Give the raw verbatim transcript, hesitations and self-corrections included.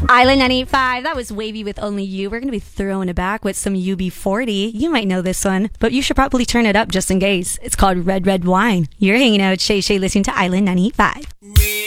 Island nine eighty-five, that was Wavy with Only You. We're going to be throwing it back with some U B forty. You might know this one, but you should probably turn it up just in case. It's called Red Red Wine. You're hanging out with Shay Shay listening to Island nine eighty-five.